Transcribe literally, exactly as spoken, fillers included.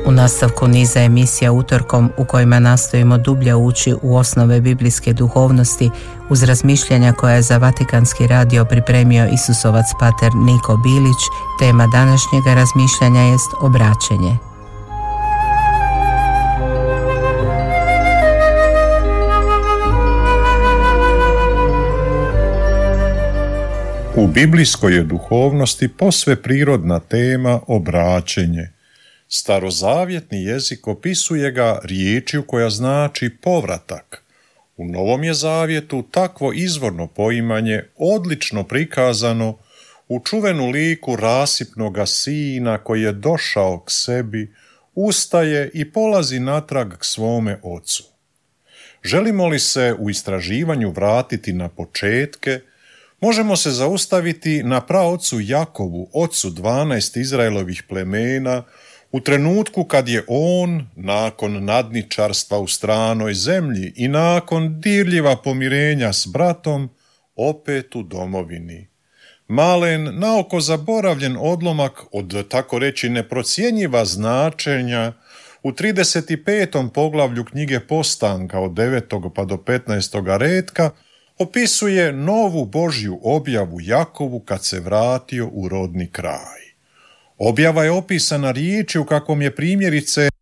U nastavku niza emisija utorkom u kojima nastojimo dublje ući u osnove biblijske duhovnosti uz razmišljanja koja je za Vatikanski radio pripremio Isusovac pater Niko Bilić, tema današnjega razmišljanja jest obraćenje. U biblijskoj je duhovnosti posve prirodna tema obraćenje. Starozavjetni jezik opisuje ga riječju koja znači povratak. U Novom je zavjetu takvo izvorno poimanje odlično prikazano u čuvenu liku rasipnoga sina koji je došao k sebi, ustaje i polazi natrag k svome ocu. Želimo li se u istraživanju vratiti na početke, možemo se zaustaviti na praocu Jakovu, ocu dvanaest Izraelovih plemena, u trenutku kad je on, nakon nadničarstva u stranoj zemlji i nakon dirljiva pomirenja s bratom, opet u domovini. Malen, naoko zaboravljen odlomak od tako reći neprocjenjiva značenja u trideset petom poglavlju knjige Postanka od devetog pa do petnaestog retka opisuje novu Božju objavu Jakovu kad se vratio u rodni kraj. Objava je opisana riječju kakvom je primjerice